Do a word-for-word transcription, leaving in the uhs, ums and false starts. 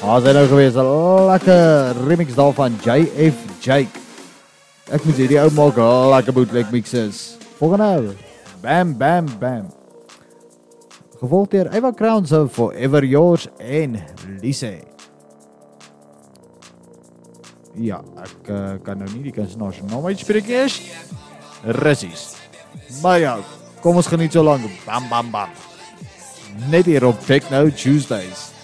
As hy nou gewees, 'n lekker remix daarvan J F Jake. Ek moet sê die ou maak lekker bootleg mixes. Volgende, Bam Bam Bam. Gevolg deur Eva Crown se Forever Yours en Lise. Ja, ek uh, kan nou nie die kunstenaar se naam uitspreek nie eens. Russies. Maar ja, kom ons geniet so lank. Bam Bam Bam. Net hier op Techno Tuesdays.